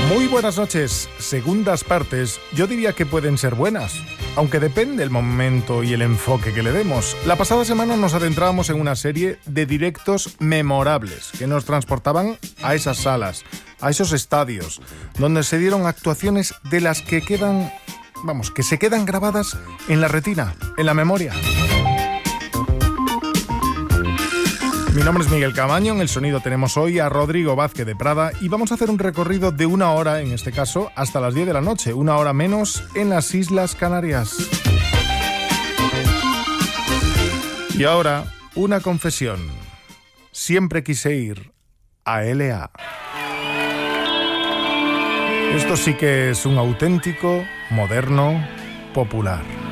Muy buenas noches. Segundas partes, yo diría que pueden ser buenas, aunque depende el momento y el enfoque que le demos. La pasada semana nos adentrábamos en una serie de directos memorables que nos transportaban a esas salas, a esos estadios, donde se dieron actuaciones de las que se quedan grabadas en la retina, en la memoria. Mi nombre es Miguel Camaño, en el sonido tenemos hoy a Rodrigo Vázquez de Prada y vamos a hacer un recorrido de 1 hora, en este caso, hasta las 10 de la noche, 1 hora menos en las Islas Canarias. Y ahora, una confesión. Siempre quise ir a LA. Esto sí que es un auténtico, moderno, popular.